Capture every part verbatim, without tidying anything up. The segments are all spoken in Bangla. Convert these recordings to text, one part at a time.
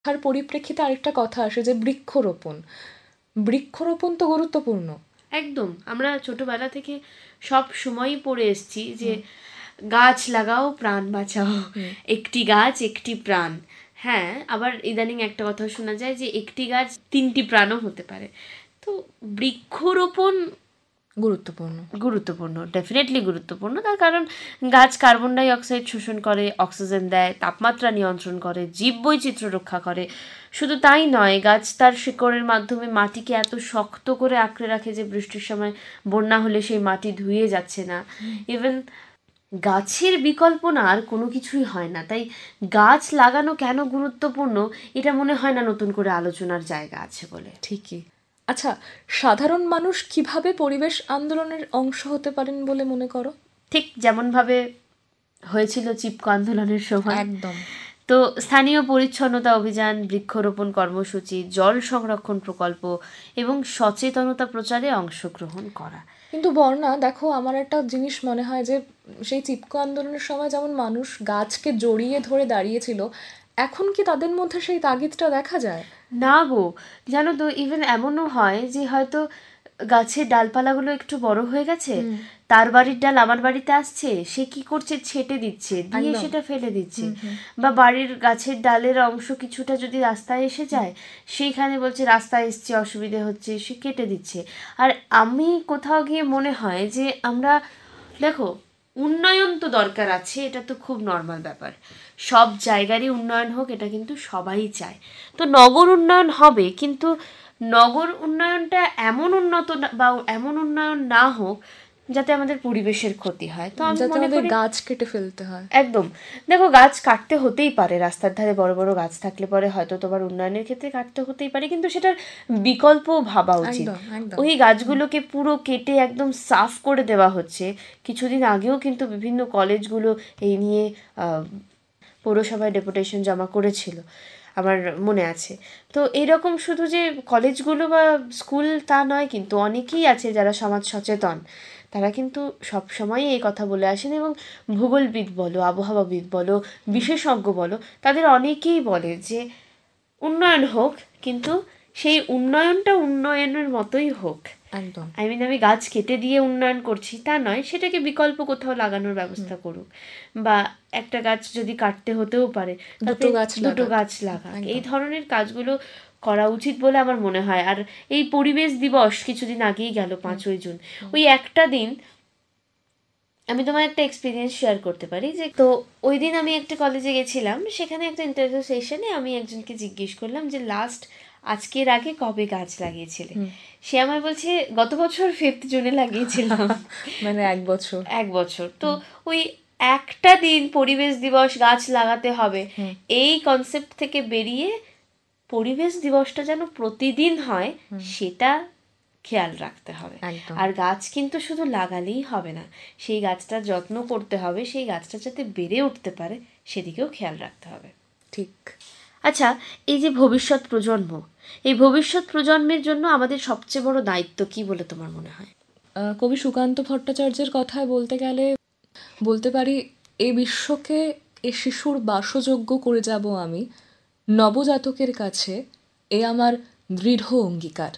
তার পরিপ্রেক্ষিতে আরেকটা কথা আসে যে বৃক্ষরোপণ। বৃক্ষরোপণ তো গুরুত্বপূর্ণ। একদম, আমরা ছোটবেলা থেকে সব সময়ই পড়ে এসেছি যে গাছ লাগাও প্রাণ বাঁচাও, একটি গাছ একটি প্রাণ। হ্যাঁ, আবার ইদানিং একটা কথা শোনা যায় যে একটি গাছ তিনটি প্রাণও হতে পারে। তো বৃক্ষরোপণ গুরুত্বপূর্ণ গুরুত্বপূর্ণ ডেফিনেটলি গুরুত্বপূর্ণ। তার কারণ গাছ কার্বন ডাই অক্সাইড শোষণ করে, অক্সিজেন দেয়, তাপমাত্রা নিয়ন্ত্রণ করে, জীববৈচিত্র্য রক্ষা করে। শুধু তাই নয়, গাছ তার শিকড়ের মাধ্যমে মাটিকে এত শক্ত করে আঁকড়ে রাখে যে বৃষ্টির সময় বন্যা হলে সেই মাটি ধুয়ে যাচ্ছে না। ইভেন গাছের বিকল্প না আর কোনো কিছুই হয় না। তাই গাছ লাগানো কেন গুরুত্বপূর্ণ এটা মনে হয় না নতুন করে আলোচনার জায়গা আছে বলে। ঠিকই। আচ্ছা, সাধারণ মানুষ কিভাবে পরিবেশ আন্দোলনের অংশ হতে পারেন বলে মনে করো? ঠিক যেমনভাবে হয়েছিল চিপকো আন্দোলনের সময়। একদম। তো স্থানীয় পরিচ্ছন্নতা অভিযান, বৃক্ষরোপণ কর্মসূচি, জল সংরক্ষণ প্রকল্প এবং সচেতনতা প্রচারে অংশগ্রহণ করা। কিন্তু বর্ণা, দেখো, আমার একটা জিনিস মনে হয় যে সেই চিপকো আন্দোলনের সময় যেমন মানুষ গাছকে জড়িয়ে ধরে দাঁড়িয়েছিল, এখন কি তাদের মধ্যে সেই তাগিদটা দেখা যায়? না গো, জানো তো, ইভেন এমনও হয় যে হয়তো গাছের ডালপালাগুলো একটু বড় হয়ে গেছে, তার বাড়ির ডাল আমার বাড়িতে আসছে, সে কি করছে, ছেটে দিচ্ছে, দিয়ে সেটা ফেলে দিচ্ছে। বা বাড়ির গাছের ডালের অংশ কিছুটা যদি রাস্তায় এসে যায়, সেইখানে বলছে রাস্তায় এসছে, অসুবিধে হচ্ছে, সে কেটে দিচ্ছে। আর আমি কোথাও গিয়ে মনে হয় যে আমরা, দেখো, উন্নয়ন তো দরকার আছে, এটা তো খুব নর্মাল ব্যাপার, সব জায়গারই উন্নয়ন হোক এটা কিন্তু সবাই চায়। তো নগর উন্নয়ন হবে, কিন্তু নগর উন্নয়নটা এমন উন্নত বা এমন উন্নয়ন না হোক যাতে আমাদের পরিবেশের ক্ষতি হয়। তো আমি মনে করি গাছ কেটে ফেলতে হয়। একদম, দেখো, গাছ কাটতে হতেই পারে, রাস্তার ধারে বড় বড় গাছ থাকলে পরে হয়তো তোমার উন্নয়নের ক্ষেত্রে কাটতে হতেই পারে, কিন্তু সেটার বিকল্প ভাবা উচিত। ওই গাছগুলোকে পুরো কেটে একদম সাফ করে দেওয়া হচ্ছে। কিছুদিন আগেও কিন্তু বিভিন্ন কলেজগুলো এই নিয়ে পৌরসভায় ডেপুটেশন জমা করেছিল, আমার মনে আছে। তো এইরকম শুধু যে কলেজগুলো বা স্কুল তা নয়, কিন্তু অনেকেই আছে যারা সমাজ সচেতন, তারা কিন্তু সবসময়ই এই কথা বলে আসেন। এবং ভূগোলবিদ বলো, আবহাওয়াবিদ বলো, বিশেষজ্ঞ বলো, তাদের অনেকেই বলে যে উন্নয়ন হোক, কিন্তু সেই উন্নয়নটা উন্নয়নের মতোই হোক। একদম। আই মিন, আমি গাছ কেটে দিয়ে উন্নয়ন করছি তা নয়, সেটাকে বিকল্প কোথাও লাগানোর ব্যবস্থা করুক, বা একটা গাছ যদি কাটতে হতেও পারে তাতে দুটো গাছ লাগাক। এই ধরনের কাজগুলো করা উচিত বলে আমার মনে হয়। আর এই পরিবেশ দিবস কিছুদিন আগেই গেল, পাঁচই জুন, ওই একটা দিন আমি তোমার একটা এক্সপিরিয়েন্স শেয়ার করতে পারি। যে তো ওই দিন আমি একটা কলেজে গেছিলাম, সেখানে একটা ইন্টারভিউ সেশনে আমি একজনকে জিজ্ঞেস করলাম যে লাস্ট আজকের আগে কবে গাছ লাগিয়েছিলে। সে আমায় বলছে গত বছর ফিফথ জুনে লাগিয়েছিলাম। মানে এক বছর এক বছর তো ওই একটা দিন পরিবেশ দিবস, গাছ লাগাতে হবে, এই কনসেপ্ট থেকে বেরিয়ে পরিবেশ দিবসটা যেন প্রতিদিন হয় সেটা খেয়াল রাখতে হবে। আর গাছ কিন্তু শুধু লাগালেই হবে না, সেই গাছটার যত্ন করতে হবে, সেই গাছটা যাতে বেড়ে উঠতে পারে সেদিকেও খেয়াল রাখতে হবে। ঠিক। আচ্ছা, এই যে ভবিষ্যৎ প্রজন্ম, এই ভবিষ্যৎ প্রজন্মের জন্য আমাদের সবচেয়ে বড় দায়িত্ব কি বলে তোমার মনে হয়? কবি সুকান্ত ভট্টাচার্যের কথায় বলতে গেলে বলতে পারি, এই বিশ্বকে এ শিশুর বাসযোগ্য করে যাব আমি, নবজাতকের কাছে এ আমার দৃঢ় অঙ্গীকার।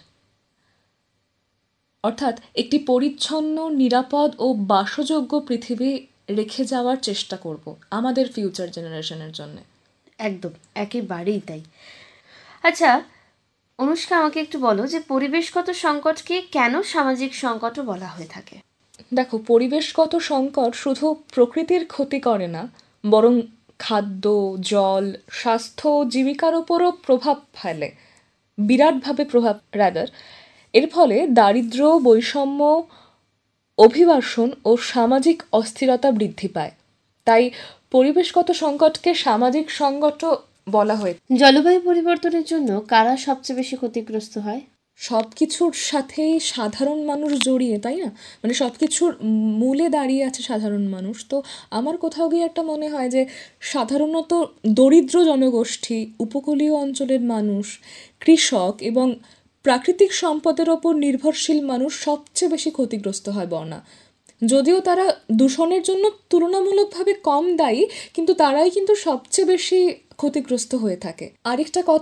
অর্থাৎ একটি পরিচ্ছন্ন, নিরাপদ ও বাসযোগ্য পৃথিবী রেখে যাওয়ার চেষ্টা করব আমাদের ফিউচার জেনারেশনের জন্য। একদম, একেবারেই তাই। আচ্ছা অনুষ্কা, আমাকে একটু বলো যে পরিবেশগত সংকটকে কেন সামাজিক সংকটও বলা হয়ে থাকে? দেখো, পরিবেশগত সংকট শুধু প্রকৃতির ক্ষতি করে না, বরং খাদ্য, জল, স্বাস্থ্য, জীবিকার ওপরও প্রভাব ফেলে, বিরাটভাবে প্রভাব রাদার। এর ফলে দারিদ্র্য, বৈষম্য, অভিবাসন ও সামাজিক অস্থিরতা বৃদ্ধি পায়। তাই পরিবেশগত সংকটকে সামাজিক সংকটও বলা হয়। জলবায়ু পরিবর্তনের জন্য কারা সবচেয়ে বেশি ক্ষতিগ্রস্ত হয়? সব কিছুর সাথেই সাধারণ মানুষ জড়িয়ে, তাই না? মানে সব কিছুর মূলে দাঁড়িয়ে আছে সাধারণ মানুষ। তো আমার কোথাও গিয়ে একটা মনে হয় যে সাধারণত দরিদ্র জনগোষ্ঠী, উপকূলীয় অঞ্চলের মানুষ, কৃষক এবং প্রাকৃতিক সম্পদের ওপর নির্ভরশীল মানুষ সবচেয়ে বেশি ক্ষতিগ্রস্ত হয় বন্যা। যদিও তারা দূষণের জন্য তুলনামূলকভাবে কম দায়ী, কিন্তু তারাই কিন্তু সবচেয়ে বেশি ক্ষতিগ্রস্ত হয়ে থাকে। আরেকটা কথা